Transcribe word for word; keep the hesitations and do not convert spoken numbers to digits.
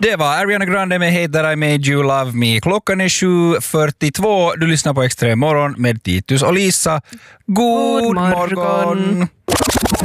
Det var Ariana Grande med Hate That I Made You Love Me. Klockan är sju fyrtiotvå. Du lyssnar på Extrem morgon med Titus och Lisa. God, God morgon. morgon.